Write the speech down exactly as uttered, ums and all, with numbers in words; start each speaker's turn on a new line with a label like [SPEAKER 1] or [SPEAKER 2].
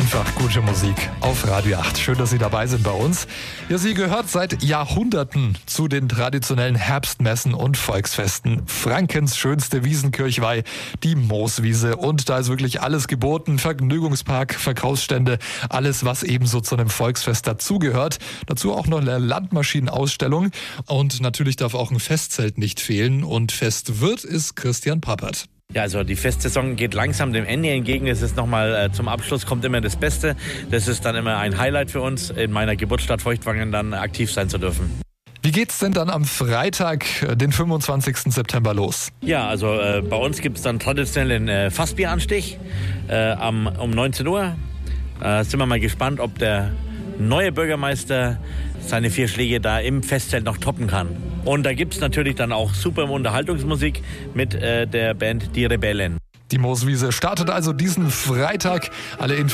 [SPEAKER 1] Einfach gute Musik auf Radio acht. Schön, dass Sie dabei sind bei uns. Ja, sie gehört seit Jahrhunderten zu den traditionellen Herbstmessen und Volksfesten. Frankens schönste Wiesenkirchweih, die Mooswiese. Und da ist wirklich alles geboten. Vergnügungspark, Verkaufsstände, alles, was eben so zu einem Volksfest dazugehört. Dazu auch noch eine Landmaschinenausstellung. Und natürlich darf auch ein Festzelt nicht fehlen. Und fest wird ist Christian Pappert.
[SPEAKER 2] Ja, also die Festsaison geht langsam dem Ende entgegen. Es ist nochmal äh, zum Abschluss kommt immer das Beste. Das ist dann immer ein Highlight für uns, in meiner Geburtsstadt Feuchtwangen dann aktiv sein zu dürfen.
[SPEAKER 1] Wie geht's denn dann am Freitag, den fünfundzwanzigsten September los?
[SPEAKER 2] Ja, also äh, bei uns gibt es dann traditionell den äh, Fassbieranstich äh, am, um neunzehn Uhr. Äh, sind wir mal gespannt, ob der neue Bürgermeister seine vier Schläge da im Festzelt noch toppen kann. Und da gibt es natürlich dann auch super Unterhaltungsmusik mit äh, der Band Die Rebellen.
[SPEAKER 1] Die Mooswiese startet also diesen Freitag. Alle Infos